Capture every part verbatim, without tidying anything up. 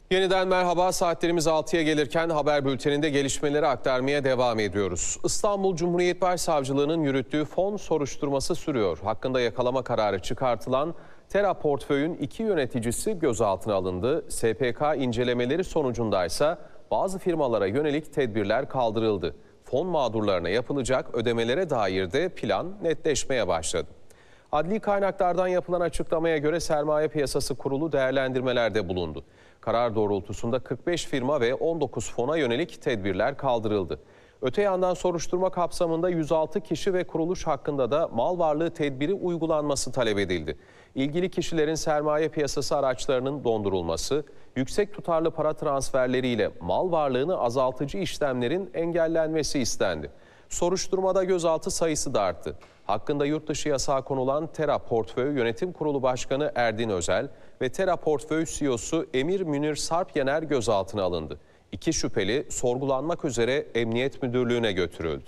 Yeniden merhaba. Saatlerimiz altıya gelirken haber bülteninde gelişmeleri aktarmaya devam ediyoruz. İstanbul Cumhuriyet Başsavcılığı'nın yürüttüğü fon soruşturması sürüyor. Hakkında yakalama kararı çıkartılan Tera Portföy'ün iki yöneticisi gözaltına alındı. S P K incelemeleri sonucundaysa bazı firmalara yönelik tedbirler kaldırıldı. Fon mağdurlarına yapılacak ödemelere dair de plan netleşmeye başladı. Adli kaynaklardan yapılan açıklamaya göre Sermaye Piyasası Kurulu değerlendirmelerde bulundu. Karar doğrultusunda kırk beş firma ve on dokuz fona yönelik tedbirler kaldırıldı. Öte yandan soruşturma kapsamında yüz altı kişi ve kuruluş hakkında da mal varlığı tedbiri uygulanması talep edildi. İlgili kişilerin sermaye piyasası araçlarının dondurulması, yüksek tutarlı para transferleriyle mal varlığını azaltıcı işlemlerin engellenmesi istendi. Soruşturmada gözaltı sayısı da arttı. Hakkında yurt dışı yasağı konulan Tera Portföy Yönetim Kurulu Başkanı Erdin Özel ve Tera Portföy C E O'su Emir Münir Sarp Yener gözaltına alındı. İki şüpheli sorgulanmak üzere Emniyet Müdürlüğü'ne götürüldü.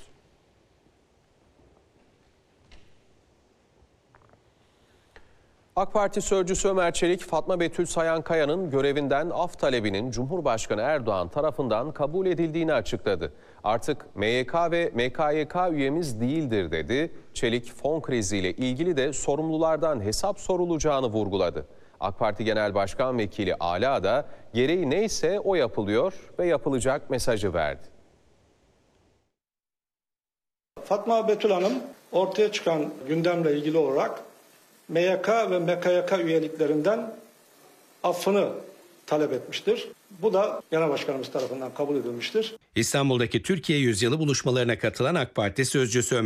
AK Parti sözcüsü Ömer Çelik, Fatma Betül Sayankaya'nın görevinden af talebinin Cumhurbaşkanı Erdoğan tarafından kabul edildiğini açıkladı. Artık M Y K ve M K Y K üyemiz değildir dedi. Çelik, fon kriziyle ilgili de sorumlulardan hesap sorulacağını vurguladı. AK Parti Genel Başkan Vekili Ala da gereği neyse o yapılıyor ve yapılacak mesajı verdi. Fatma Betül Hanım ortaya çıkan gündemle ilgili olarak M Y K ve M K Y K üyeliklerinden affını talep etmiştir. Bu da Genel Başkanımız tarafından kabul edilmiştir. İstanbul'daki Türkiye Yüzyılı buluşmalarına katılan AK Parti sözcüsü Ömer